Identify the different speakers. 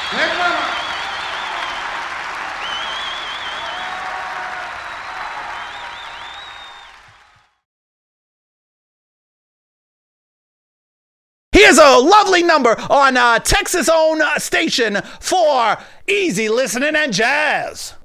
Speaker 1: Next one.
Speaker 2: Here's a lovely number on Texas' own station for easy listening and jazz.